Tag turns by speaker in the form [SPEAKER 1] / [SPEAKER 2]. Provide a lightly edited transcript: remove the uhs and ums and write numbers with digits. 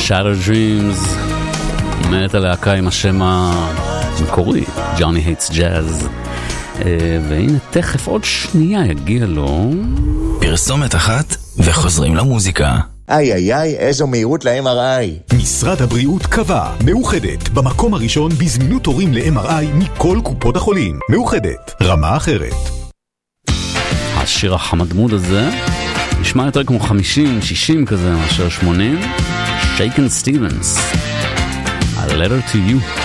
[SPEAKER 1] Shattered Dreams, אומרת הלהקה עם השם המקורי, Johnny Hates Jazz. והנה תכף עוד שנייה יגיע לו
[SPEAKER 2] פרסומת אחת וחוזרים למוזיקה.
[SPEAKER 3] איי, איזו מהירות ל-MRI.
[SPEAKER 4] משרד הבריאות קבע, מאוחדת, במקום הראשון בזמינות תורים ל-MRI מכל קופות החולים. מאוחדת, רמה אחרת.
[SPEAKER 1] השיר החמדמוד הזה נשמע יותר כמו 50-60 כזה מאשר 80. Shakin' Stevens, A Letter to You.